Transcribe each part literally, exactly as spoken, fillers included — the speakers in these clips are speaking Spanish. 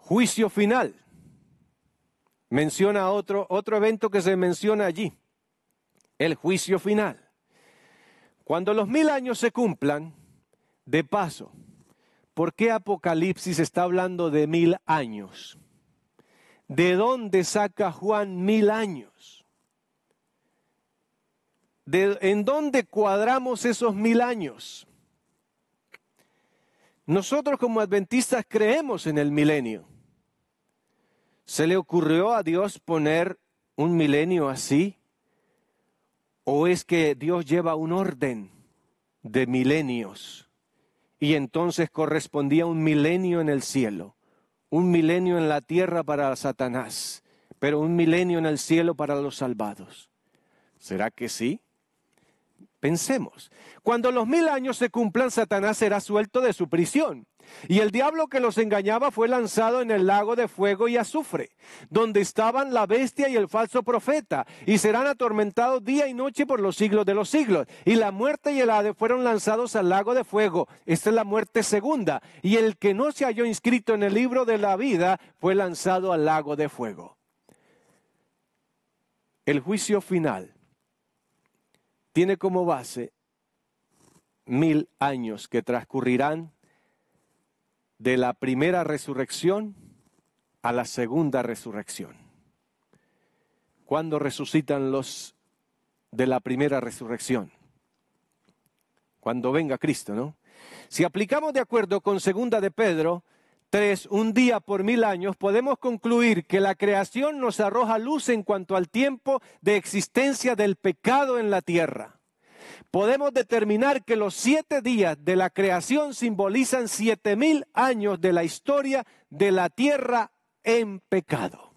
Juicio final. Menciona otro, otro evento que se menciona allí. El juicio final. Cuando los mil años se cumplan, de paso, ¿por qué Apocalipsis está hablando de mil años? ¿De dónde saca Juan mil años? ¿De, ¿En dónde cuadramos esos mil años? Nosotros como adventistas creemos en el milenio. ¿Se le ocurrió a Dios poner un milenio así? ¿O es que Dios lleva un orden de milenios? Y entonces correspondía un milenio en el cielo, un milenio en la tierra para Satanás, pero un milenio en el cielo para los salvados. ¿Será que sí? Pensemos, cuando los mil años se cumplan, Satanás será suelto de su prisión. Y el diablo que los engañaba fue lanzado en el lago de fuego y azufre, donde estaban la bestia y el falso profeta, y serán atormentados día y noche por los siglos de los siglos. Y la muerte y el Hades fueron lanzados al lago de fuego. Esta es la muerte segunda. Y el que no se halló inscrito en el libro de la vida fue lanzado al lago de fuego. El juicio final tiene como base mil años que transcurrirán de la primera resurrección a la segunda resurrección. ¿Cuándo resucitan los de la primera resurrección? Cuando venga Cristo, ¿no? Si aplicamos de acuerdo con segunda de Pedro tres, un día por mil años, podemos concluir que la creación nos arroja luz en cuanto al tiempo de existencia del pecado en la tierra. Podemos determinar que los siete días de la creación simbolizan siete mil años de la historia de la tierra en pecado.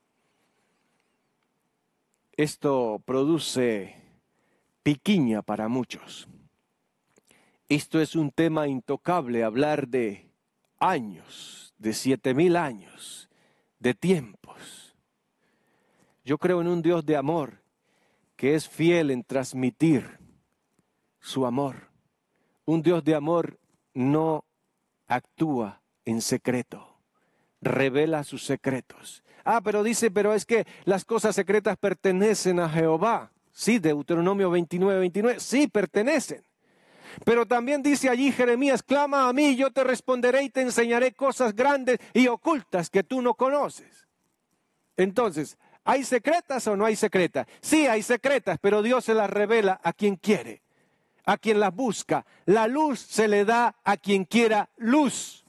Esto produce piquiña para muchos. Esto es un tema intocable, hablar de años, de siete mil años, de tiempos. Yo creo en un Dios de amor que es fiel en transmitir su amor. Un Dios de amor no actúa en secreto, revela sus secretos. Ah, pero dice, pero es que las cosas secretas pertenecen a Jehová. Sí, Deuteronomio veintinueve, veintinueve, sí, pertenecen. Pero también dice allí Jeremías, clama a mí, yo te responderé y te enseñaré cosas grandes y ocultas que tú no conoces. Entonces, ¿hay secretas o no hay secretas? Sí, hay secretas, pero Dios se las revela a quien quiere, a quien las busca. La luz se le da a quien quiera luz.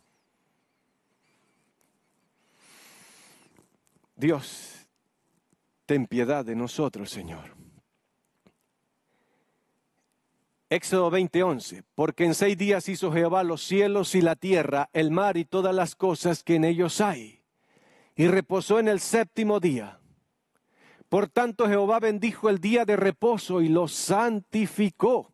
Dios, ten piedad de nosotros, Señor. Éxodo veinte, once, porque en seis días hizo Jehová los cielos y la tierra, el mar y todas las cosas que en ellos hay, y reposó en el séptimo día. Por tanto Jehová bendijo el día de reposo y lo santificó.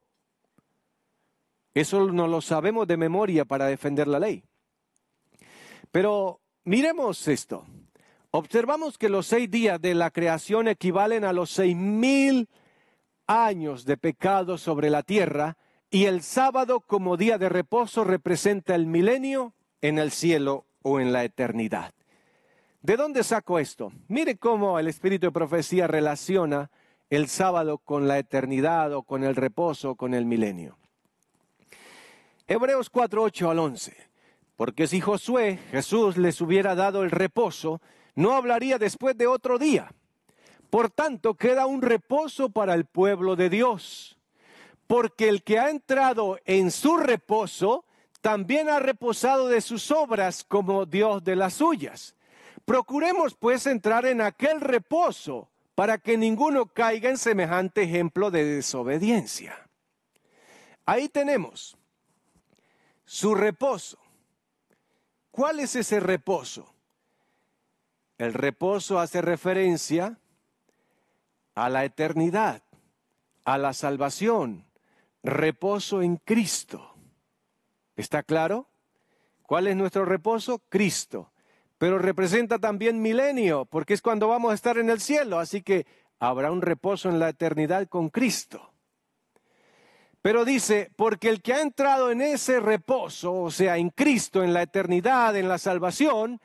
Eso no lo sabemos de memoria para defender la ley. Pero miremos esto. Observamos que los seis días de la creación equivalen a los seis mil años de pecado sobre la tierra, y el sábado como día de reposo representa el milenio en el cielo o en la eternidad. ¿De dónde saco esto? Mire cómo el espíritu de profecía relaciona el sábado con la eternidad o con el reposo o con el milenio. Hebreos cuatro, ocho al once. Porque si Josué, Jesús, les hubiera dado el reposo, no hablaría después de otro día. Por tanto, queda un reposo para el pueblo de Dios, porque el que ha entrado en su reposo, también ha reposado de sus obras como Dios de las suyas. Procuremos pues entrar en aquel reposo, para que ninguno caiga en semejante ejemplo de desobediencia. Ahí tenemos su reposo. ¿Cuál es ese reposo? El reposo hace referencia a la eternidad, a la salvación, reposo en Cristo. ¿Está claro? ¿Cuál es nuestro reposo? Cristo. Pero representa también milenio, porque es cuando vamos a estar en el cielo, así que habrá un reposo en la eternidad con Cristo. Pero dice, porque el que ha entrado en ese reposo, o sea, en Cristo, en la eternidad, en la salvación,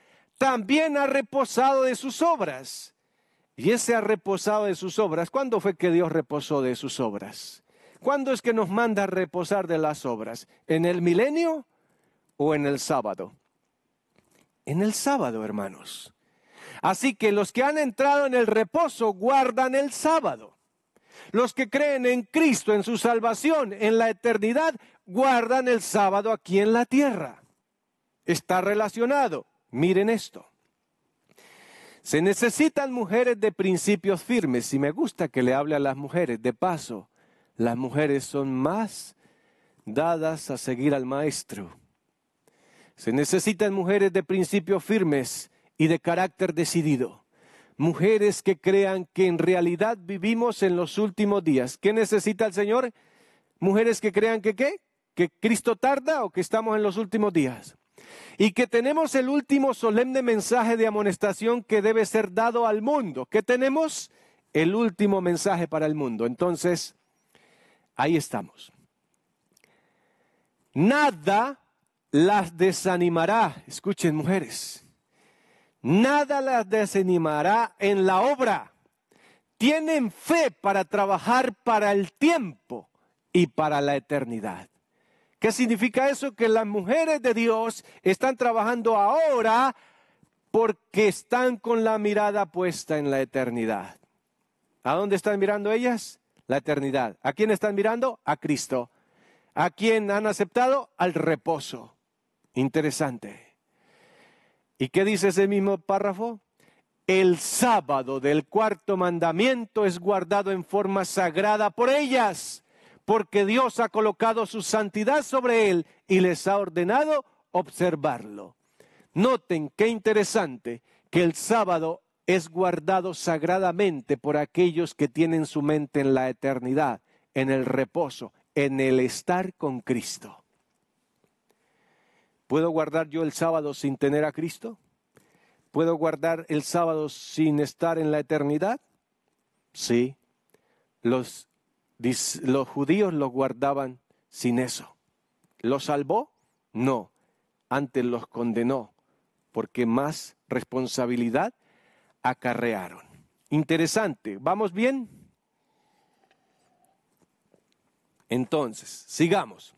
también ha reposado de sus obras. Y ese ha reposado de sus obras, ¿cuándo fue que Dios reposó de sus obras? ¿Cuándo es que nos manda a reposar de las obras? ¿En el milenio o en el sábado? En el sábado, hermanos. Así que los que han entrado en el reposo guardan el sábado. Los que creen en Cristo, en su salvación, en la eternidad, guardan el sábado aquí en la tierra. Está relacionado. Miren esto. Se necesitan mujeres de principios firmes. Y me gusta que le hable a las mujeres. De paso, las mujeres son más dadas a seguir al maestro. Se necesitan mujeres de principios firmes y de carácter decidido. Mujeres que crean que en realidad vivimos en los últimos días. ¿Qué necesita el Señor? Mujeres que crean que ¿qué? Que Cristo tarda o que estamos en los últimos días. Y que tenemos el último solemne mensaje de amonestación que debe ser dado al mundo. ¿Qué tenemos? El último mensaje para el mundo. Entonces, ahí estamos. Nada las desanimará. Escuchen, mujeres. Nada las desanimará en la obra. Tienen fe para trabajar para el tiempo y para la eternidad. ¿Qué significa eso? Que las mujeres de Dios están trabajando ahora porque están con la mirada puesta en la eternidad. ¿A dónde están mirando ellas? La eternidad. ¿A quién están mirando? A Cristo. ¿A quién han aceptado? Al reposo. Interesante. ¿Y qué dice ese mismo párrafo? El sábado del cuarto mandamiento es guardado en forma sagrada por ellas, porque Dios ha colocado su santidad sobre él y les ha ordenado observarlo. Noten qué interesante que el sábado es guardado sagradamente por aquellos que tienen su mente en la eternidad, en el reposo, en el estar con Cristo. ¿Puedo guardar yo el sábado sin tener a Cristo? ¿Puedo guardar el sábado sin estar en la eternidad? Sí. Los, los judíos lo guardaban sin eso. ¿Lo salvó? No. Antes los condenó, porque más responsabilidad acarrearon. Interesante. ¿Vamos bien? Entonces, sigamos.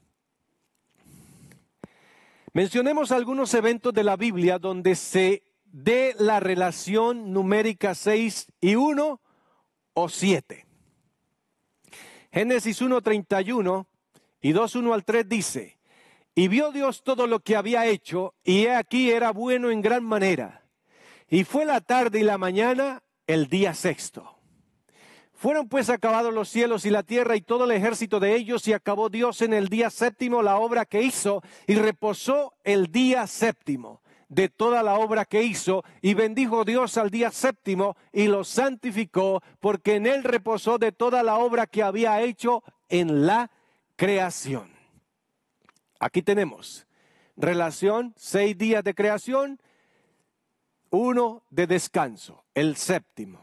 Mencionemos algunos eventos de la Biblia donde se dé la relación numérica seis y uno o siete. Génesis uno, treinta y uno y dos, uno al tres dice: y vio Dios todo lo que había hecho, y he aquí era bueno en gran manera. Y fue la tarde y la mañana el día sexto. Fueron pues acabados los cielos y la tierra y todo el ejército de ellos, y acabó Dios en el día séptimo la obra que hizo, y reposó el día séptimo de toda la obra que hizo, y bendijo Dios al día séptimo y lo santificó, porque en él reposó de toda la obra que había hecho en la creación. Aquí tenemos relación, seis días de creación, uno de descanso, el séptimo.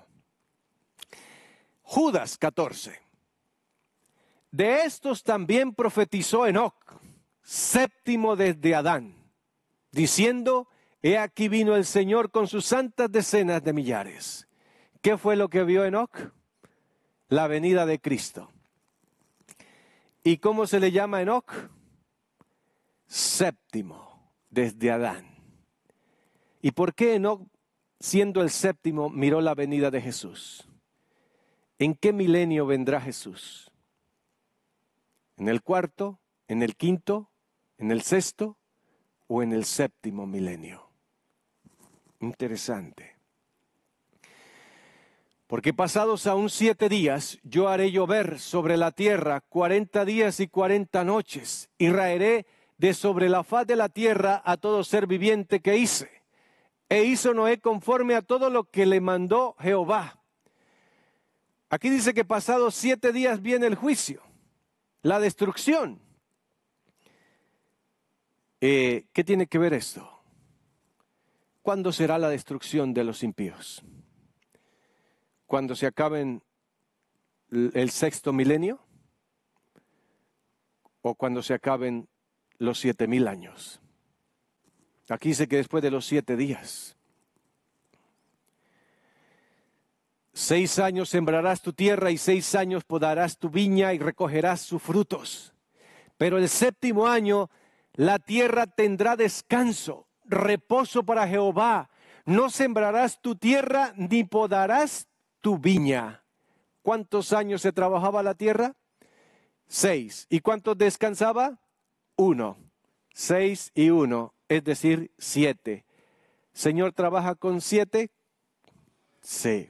Judas catorce. De estos también profetizó Enoc, séptimo desde Adán, diciendo: he aquí vino el Señor con sus santas decenas de millares. ¿Qué fue lo que vio Enoc? La venida de Cristo. ¿Y cómo se le llama a Enoc? Séptimo desde Adán. ¿Y por qué Enoc, siendo el séptimo, miró la venida de Jesús? ¿En qué milenio vendrá Jesús? ¿En el cuarto, en el quinto, en el sexto o en el séptimo milenio? Interesante. Porque pasados aún siete días, yo haré llover sobre la tierra cuarenta días y cuarenta noches, y raeré de sobre la faz de la tierra a todo ser viviente que hice. E hizo Noé conforme a todo lo que le mandó Jehová. Aquí dice que pasados siete días viene el juicio, la destrucción. Eh, ¿Qué tiene que ver esto? ¿Cuándo será la destrucción de los impíos? ¿Cuando se acaben el sexto milenio? ¿O cuando se acaben los siete mil años? Aquí dice que después de los siete días. Seis años sembrarás tu tierra y seis años podarás tu viña y recogerás sus frutos. Pero el séptimo año la tierra tendrá descanso, reposo para Jehová. No sembrarás tu tierra ni podarás tu viña. ¿Cuántos años se trabajaba la tierra? Seis. ¿Y cuántos descansaba? Uno. Seis y uno, es decir, siete. ¿Señor trabaja con siete? Sí.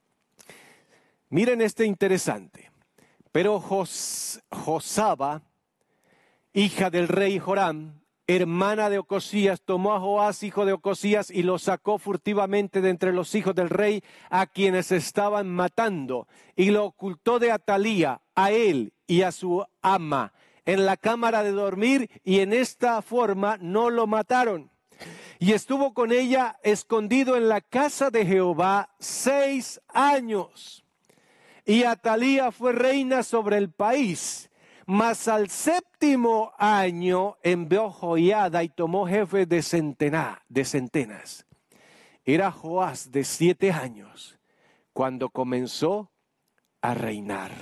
Miren este interesante. Pero Jos, Josaba, hija del rey Joram, hermana de Ocosías, tomó a Joás, hijo de Ocosías, y lo sacó furtivamente de entre los hijos del rey, a quienes estaban matando, y lo ocultó de Atalía, a él y a su ama, en la cámara de dormir, y en esta forma no lo mataron. Y estuvo con ella escondido en la casa de Jehová seis años. Y Atalía fue reina sobre el país. Mas al séptimo año envió Joiada y tomó jefe de, centena, de centenas. Era Joás de siete años cuando comenzó a reinar.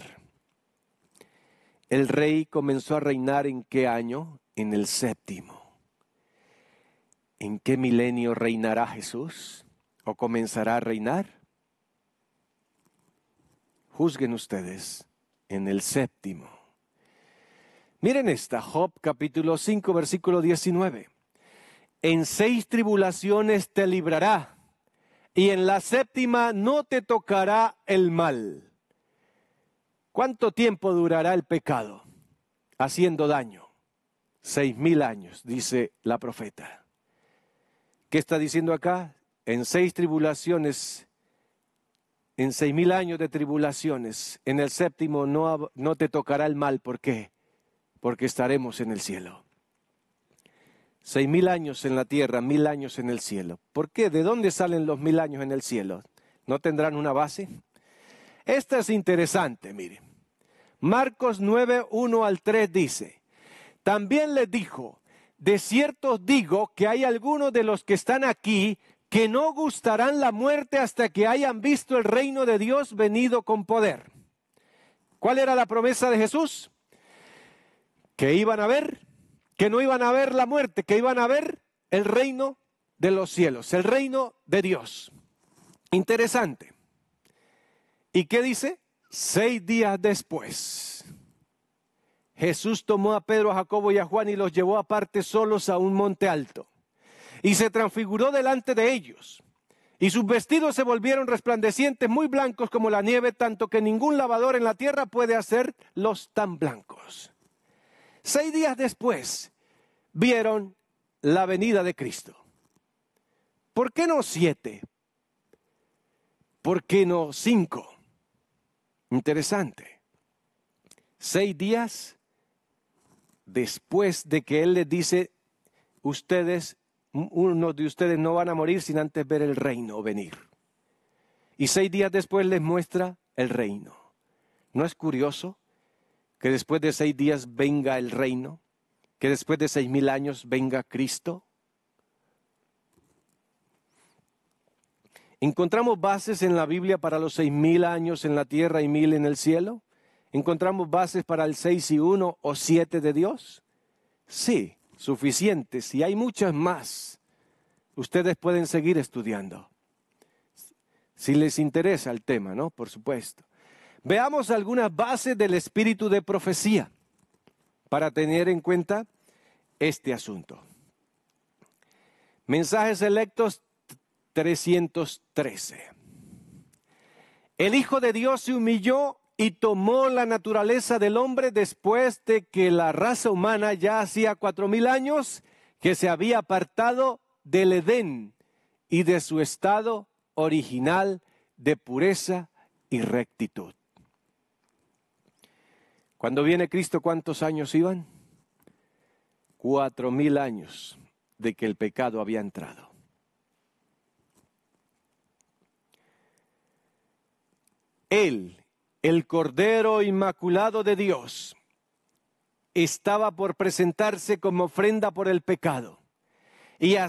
El rey comenzó a reinar ¿en qué año? En el séptimo. ¿En qué milenio reinará Jesús? ¿O comenzará a reinar? Juzguen ustedes, en el séptimo. Miren esta, Job capítulo cinco, versículo diecinueve. En seis tribulaciones te librará, y en la séptima no te tocará el mal. ¿Cuánto tiempo durará el pecado haciendo daño? Seis mil años, dice la profeta. ¿Qué está diciendo acá? En seis tribulaciones, en seis mil años de tribulaciones, en el séptimo no, no te tocará el mal. ¿Por qué? Porque estaremos en el cielo. Seis mil años en la tierra, mil años en el cielo. ¿Por qué? ¿De dónde salen los mil años en el cielo? ¿No tendrán una base? Esta es interesante, mire. Marcos nueve, uno al tres dice, también les dijo, de cierto os digo que hay algunos de los que están aquí que no gustarán la muerte hasta que hayan visto el reino de Dios venido con poder. ¿Cuál era la promesa de Jesús? Que iban a ver, que no iban a ver la muerte, que iban a ver el reino de los cielos, el reino de Dios. Interesante. ¿Y qué dice? Seis días después, Jesús tomó a Pedro, a Jacobo y a Juan y los llevó aparte solos a un monte alto. Y se transfiguró delante de ellos. Y sus vestidos se volvieron resplandecientes, muy blancos como la nieve, tanto que ningún lavador en la tierra puede hacerlos tan blancos. Seis días después, vieron la venida de Cristo. ¿Por qué no siete? ¿Por qué no cinco? Interesante. Seis días después de que Él les dice, ustedes, unos de ustedes no van a morir sin antes ver el reino venir. Y seis días después les muestra el reino. ¿No es curioso que después de seis días venga el reino? ¿Que después de seis mil años venga Cristo? ¿Encontramos bases en la Biblia para los seis mil años en la tierra y mil en el cielo? ¿Encontramos bases para el seis y uno o siete de Dios? Sí, suficientes, y hay muchas más. Ustedes pueden seguir estudiando, si les interesa el tema, ¿no? Por supuesto. Veamos algunas bases del espíritu de profecía para tener en cuenta este asunto. Mensajes selectos trescientos trece. El Hijo de Dios se humilló y tomó la naturaleza del hombre después de que la raza humana ya hacía cuatro mil años que se había apartado del Edén y de su estado original de pureza y rectitud. Cuando viene Cristo, ¿cuántos años iban? Cuatro mil años de que el pecado había entrado. Él, el Cordero Inmaculado de Dios, estaba por presentarse como ofrenda por el pecado. Y